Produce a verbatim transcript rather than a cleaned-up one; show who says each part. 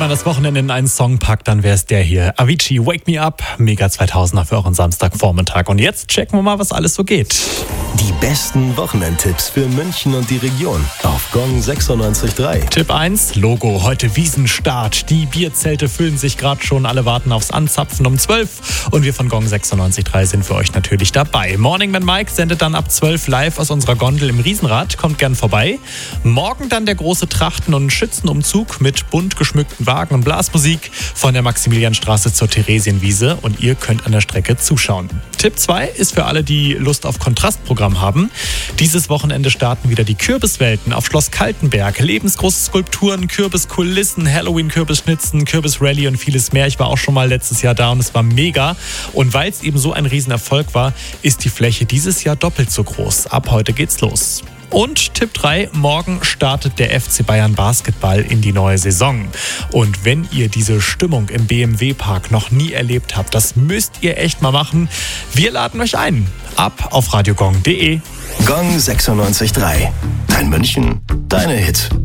Speaker 1: man das Wochenende in einen Song packt, dann wäre es der hier. Avicii, Wake Me Up, Mega zweitausender für euren Samstagvormittag. Und jetzt checken wir mal, was alles so geht.
Speaker 2: Die besten Wochenendtipps für München und die Region auf Gong sechsundneunzig Komma drei.
Speaker 1: Tipp eins, Logo, heute Wiesenstart. Die Bierzelte füllen sich gerade schon, alle warten aufs Anzapfen um zwölf. Und wir von Gong sechsundneunzig Komma drei sind für euch natürlich dabei. Morning Man Mike sendet dann ab zwölf live aus unserer Gondel im Riesenrad. Kommt gern vorbei. Morgen dann der große Trachten- und Schützenumzug mit bunt geschmückten Wagen und Blasmusik von der Maximilianstraße zur Theresienwiese. Und ihr könnt an der Strecke zuschauen. Tipp zwei ist für alle, die Lust auf Kontrastprogramm haben. Dieses Wochenende starten wieder die Kürbiswelten auf Schloss Kaltenberg. Lebensgroße Skulpturen, Kürbiskulissen, Halloween-Kürbisschnitzen, Kürbisrally und vieles mehr. Ich war auch schon mal letztes Jahr da und es war mega. Und weil es eben so ein Riesenerfolg war, ist die Fläche dieses Jahr doppelt so groß. Ab heute geht's los. Und Tipp drei, morgen startet der F C Bayern Basketball in die neue Saison. Und wenn ihr diese Stimmung im B M W-Park noch nie erlebt habt, das müsst ihr echt mal machen. Wir laden euch ein. Ab auf radiogong punkt de.
Speaker 2: Gong sechsundneunzig Komma drei. Dein München, deine Hits.